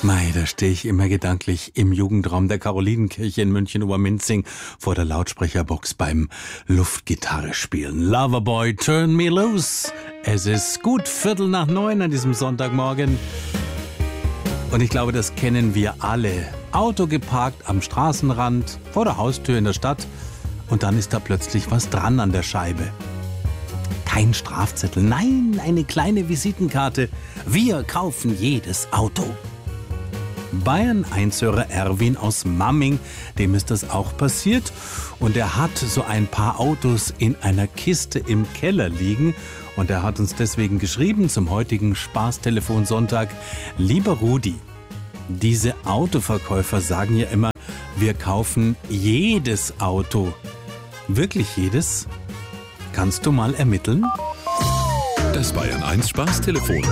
Mei, da stehe ich immer gedanklich im Jugendraum der Karolinenkirche in München-Oberminzing vor der Lautsprecherbox beim Luftgitarre spielen. Loverboy, turn me loose. Es ist gut 8:45 an diesem Sonntagmorgen. Und ich glaube, das kennen wir alle. Auto geparkt am Straßenrand, vor der Haustür in der Stadt. Und dann ist da plötzlich was dran an der Scheibe. Kein Strafzettel, nein, eine kleine Visitenkarte. Wir kaufen jedes Auto. Bayern 1-Hörer Erwin aus Mamming, dem ist das auch passiert. Und er hat so ein paar Autos in einer Kiste im Keller liegen. Und er hat uns deswegen geschrieben zum heutigen Spaßtelefon-Sonntag: Lieber Rudi, diese Autoverkäufer sagen ja immer, wir kaufen jedes Auto. Wirklich jedes? Kannst du mal ermitteln? Das Bayern 1 Spaßtelefon.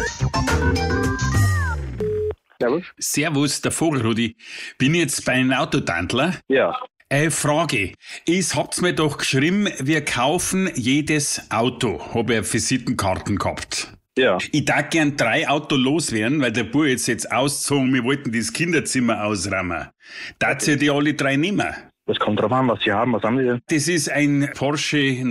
Servus. Servus, der Vogelrudi. Bin jetzt bei einem Autotantler? Ja. Frage. Ihr habt's mir doch geschrieben, wir kaufen jedes Auto. Hab ich Visitenkarten gehabt. Ja. Ich darf gern 3 Autos loswerden, weil der Bub jetzt ausgezogen, wir wollten das Kinderzimmer ausräumen. Darf ihr die alle 3 nehmen? Das kommt drauf an, was Sie haben. Was haben Sie denn? Das ist ein Porsche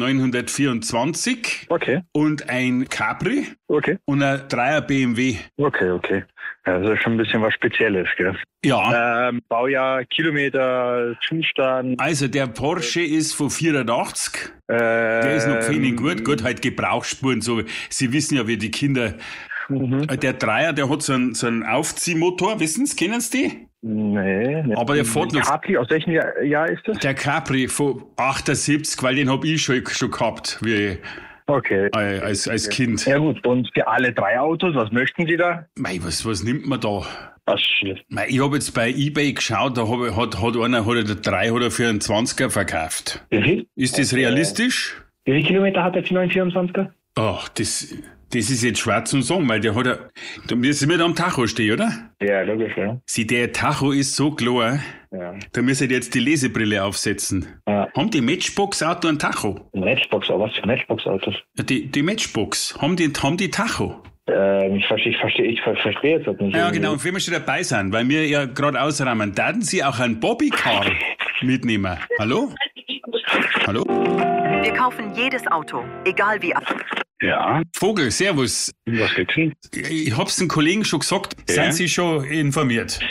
924 Okay. und ein Capri Okay. und ein 3er BMW. Okay. Ja, das ist schon ein bisschen was Spezielles, gell? Ja. Baujahr, Kilometer, Zustand. Also der Porsche ist von 84. Der ist noch fein gut, halt Gebrauchsspuren, so. Sie wissen ja, wie die Kinder. Der Dreier, der hat so einen Aufziehmotor, wissen Sie, kennen Sie die? Nee. Aber der fährt noch. Capri, aus welchem Jahr ist das? Der Capri von 78, weil den hab ich schon gehabt, wie Okay. als Kind. Ja gut, und für alle 3 Autos, was möchten Sie da? Mei, was nimmt man da? Was? Mei, ich hab jetzt bei eBay geschaut, da hat einer der 3 oder für einen 20er verkauft. Wie viel? Ist das realistisch? Wie viele Kilometer hat der 924er? Ach, das ist jetzt schwer zu sagen, weil der hat wir sind da am Tacho stehen, oder? Ja, logisch, ja. Sieh, der Tacho ist so klar, Ja. da müsst ihr jetzt die Lesebrille aufsetzen. Ja. Haben die Matchbox-Auto einen Tacho? Matchbox, aber was für Matchbox-Autos? Die Matchbox, haben die Tacho? Ich verstehe jetzt das nicht. Ja, genau, und wenn wir schon dabei sind, weil wir ja gerade ausräumen, würden Sie auch einen Bobbycar mitnehmen? Hallo? Hallo? Wir kaufen jedes Auto, egal wie. Ja, Vogel, servus. was gibt's denn? Ich hab's den Kollegen schon gesagt, Ja. sind Sie schon informiert?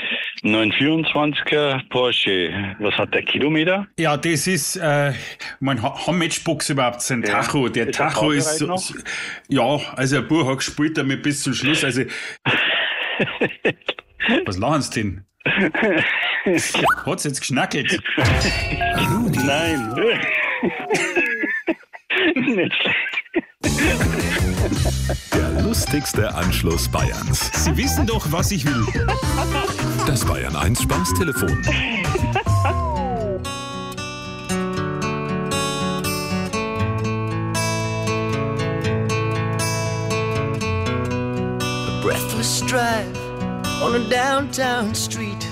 924er Porsche. Was hat der Kilometer? Ja, das ist, haben Matchbox überhaupt seinen Ja. Tacho? Der Ist der Tacho ist, fahrbereit so, ja, also ein Bub hat gespielt damit bis zum Schluss, also, was lachen Sie denn? Hat's jetzt geschnackelt? Nein. Nicht schlecht. Der lustigste Anschluss Bayerns. Sie wissen doch, was ich will. Das Bayern 1 Spaßtelefon. A breathless drive on a downtown street.